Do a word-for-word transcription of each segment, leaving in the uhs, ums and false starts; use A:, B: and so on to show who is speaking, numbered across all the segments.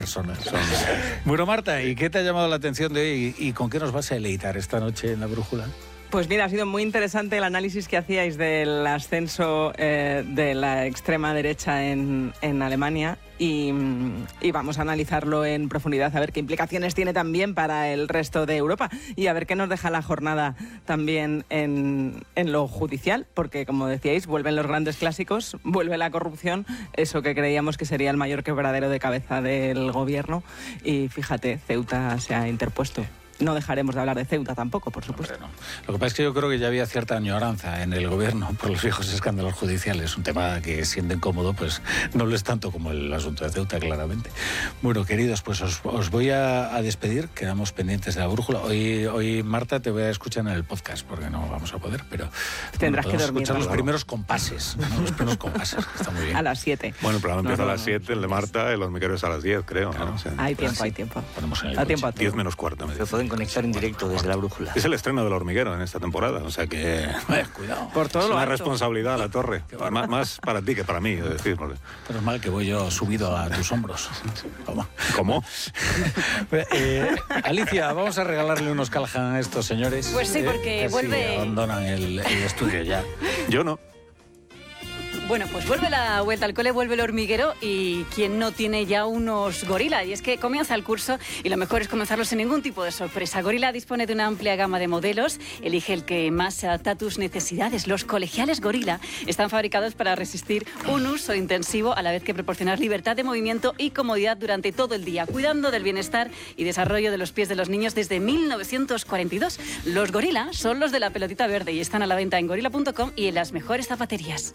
A: personas. Bueno, Marta, ¿y qué te ha llamado la atención de hoy y con qué nos vas a deleitar esta noche en La Brújula?
B: Pues mira, ha sido muy interesante el análisis que hacíais del ascenso eh, de la extrema derecha en, en Alemania y, y vamos a analizarlo en profundidad, a ver qué implicaciones tiene también para el resto de Europa y a ver qué nos deja la jornada también en, en lo judicial, porque como decíais, vuelven los grandes clásicos, vuelve la corrupción, eso que creíamos que sería el mayor quebradero de cabeza del gobierno y fíjate, Ceuta se ha interpuesto. No dejaremos de hablar de Ceuta tampoco, por supuesto.
A: Hombre, no. Lo que pasa es que yo creo que ya había cierta añoranza en el gobierno por los viejos escándalos judiciales. Un tema que siendo incómodo, pues no lo es tanto como el asunto de Ceuta, claramente. Bueno, queridos, pues os, os voy a, a despedir. Quedamos pendientes de La Brújula. Hoy, hoy, Marta, te voy a escuchar en el podcast, porque no vamos a poder, pero
B: tendrás
A: bueno,
B: que dormir.
A: escuchar los primeros compases, ¿no? Los primeros compases, está muy bien.
B: A las siete.
C: Bueno, el programa
B: No,
C: empieza
B: no,
C: a las siete, el de Marta, el hormiguero es a las diez, creo.
A: Claro.
C: ¿no? O sea,
B: Hay tiempo,
A: sí.
B: hay tiempo.
A: Ponemos en el
B: A tiempo a
A: coche.
B: todo.
C: diez menos cuarto. Me
D: Se
C: dice.
D: pueden conectar en directo desde La Brújula.
C: Es el estreno del hormiguero en esta temporada, o sea que...
A: Eh, cuidado.
B: Por todo
C: es
B: lo
C: una
B: alto.
C: responsabilidad a la torre. Más, más para ti que para mí, es decir. Porque...
A: Pero es mal que voy yo subido a tus hombros. ¿Cómo?
C: ¿Cómo?
A: Eh, Alicia, vamos a regalarle unos Callahan a estos señores.
E: Pues sí, porque
A: que
E: vuelve-
A: Sí, abandonan el, el estudio ya.
C: Yo no.
E: Bueno, pues vuelve la vuelta al cole, vuelve el hormiguero y quien no tiene ya unos Gorila. Y es que comienza el curso y lo mejor es comenzarlo sin ningún tipo de sorpresa. Gorila dispone de una amplia gama de modelos. Elige el que más se adapta a tus necesidades. Los colegiales Gorila están fabricados para resistir un uso intensivo a la vez que proporcionar libertad de movimiento y comodidad durante todo el día, cuidando del bienestar y desarrollo de los pies de los niños desde mil novecientos cuarenta y dos. Los Gorila son los de la pelotita verde y están a la venta en gorila punto com y en las mejores zapaterías.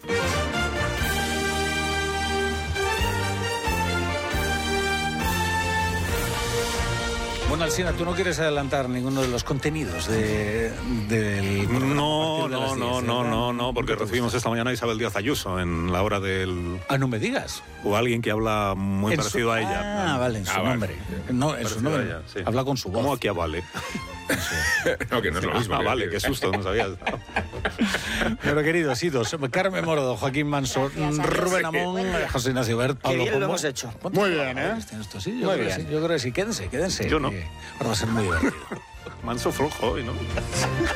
A: Bueno, Alsina, ¿tú no quieres adelantar ninguno de los contenidos de, del programa?
C: No,
A: a partir de las
C: no, no,
A: diez,
C: no,
A: ¿verdad?
C: no, no, porque
A: ¿Qué te
C: recibimos
A: gusta?
C: esta mañana a Isabel Díaz Ayuso en la hora del...
A: Ah, no me digas.
C: O alguien que habla muy
A: En
C: parecido
A: su-
C: a ella.
A: Ah, vale, en su
C: Ah, vale.
A: nombre. No, en su
C: Parecido a
A: nombre.
C: ella, sí.
A: Habla con su voz.
C: ¿Cómo aquí a Vale?
F: No, que no es lo mismo.
C: Ah,
F: que
C: vale,
F: decir.
C: qué susto, no sabías.
A: Pero queridos, idos, Carmen Morodo, Joaquín Manso,
G: Gracias,
A: Rubén
G: Alex.
A: Amón, José Ignacio Bert, Pablo
D: bien lo
A: Pombo.
D: hemos hecho.
A: Muy bien, ¿eh? Esto sí, yo
D: Muy
A: creo que
D: bien.
A: sí, yo creo que sí. Quédense, quédense.
C: Yo no.
A: que Ahora va a ser muy divertido.
C: Manso flojo hoy, ¿no?